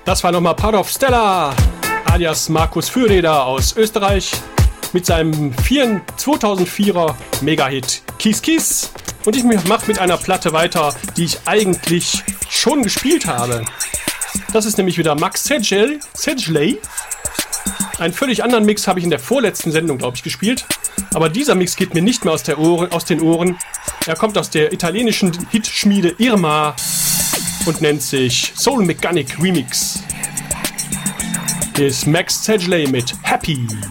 Das war nochmal Part of Stella, alias Markus Fürreder aus Österreich, mit seinem 2004er Mega-Hit Kiss Kiss. Und ich mache mit einer Platte weiter, die ich eigentlich schon gespielt habe. Das ist nämlich wieder Max Sedgley. Einen völlig anderen Mix habe ich in der vorletzten Sendung, glaube ich, gespielt. Aber dieser Mix geht mir nicht mehr aus den Ohren. Er kommt aus der italienischen Hitschmiede Irma und nennt sich Soul Mechanic Remix. Hier ist Max Sedgley mit Happy.